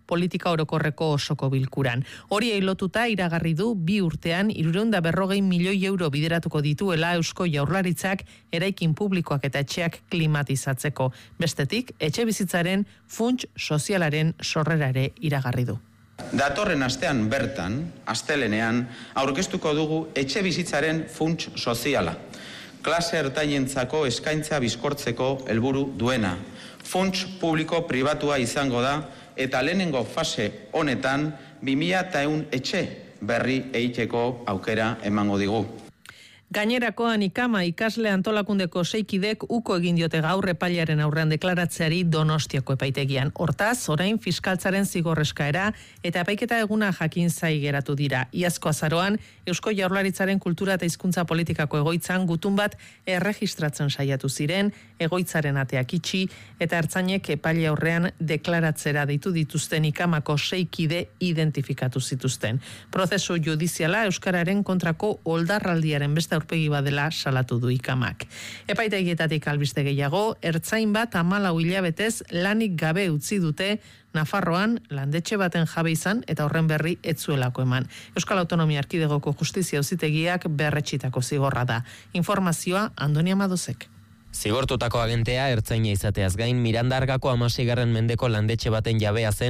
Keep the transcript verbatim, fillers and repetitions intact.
politika orokorreko osoko bilkuran. Hori lotuta iragarri du bi urtean hirurehun eta berrogei milioi euro bideratuko dituela Eusko Jaurlaritzak eraikin publikoak eta etxeak klimatizatzeko. Bestetik, etxe bizitzaren funts sozialaren sorrera ere iragarri du. Datorren astean bertan, astelenean, aurkeztuko dugu etxe bizitzaren funts soziala. Klase ertainentzako eskaintza bizkortzeko helburu duena. Funts publiko pribatua izango da eta lehenengo fase honetan bi mila ehun etxe berri egiteko aukera emango digu. Gainerakoan ikama ikasle antolakundeko seikidek uko egin diote gaur epailaren aurrean deklaratzeari Donostiako epaitegian. Hortaz, orain fiskaltzaren zigorreskaera eta epaiketa eguna jakin zai geratu dira. Iazko azaroan, Eusko Jaurlaritzaren kultura eta hizkuntza politikako egoitzan gutun bat erregistratzen saiatu ziren, egoitzaren ateak itxi eta ertzainek epaile aurrean deklaratzera deitu dituzten ikamako seikide identifikatu zituzten. Prozesu judiziala euskararen kontrako oldarraldiaren beste aurpegi badela salatu du ikamak. Epaitegietatik albiste gehiago, ertzain bat hamalau hilabetez lanik gabe utzi dute Nafarroan landetxe baten jabe izan eta horren berri ez zuelako eman. Euskal Autonomia Erkidegoko Justizia Auzitegiak berretsitako zigorra da. Informazioa Andoni Amadozek. Zigortutako agentea ertzaina izateaz gain Miranda Argako hamaseigarren mendeko landetxe baten jabea zen